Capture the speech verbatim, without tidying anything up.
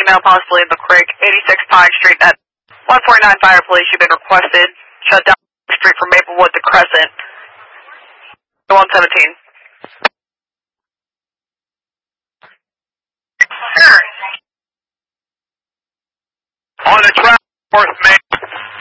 female, possibly in the creek, eighty-six Pine Street at one forty-nine Fire Police. You've been requested. Shut down the street from Maplewood to Crescent. one seventeen. On the track, North Main.